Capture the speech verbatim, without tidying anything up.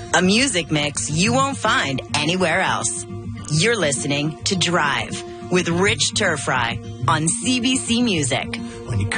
A music mix you won't find anywhere else. You're listening to Drive with Rich Turfry on C B C Music. When you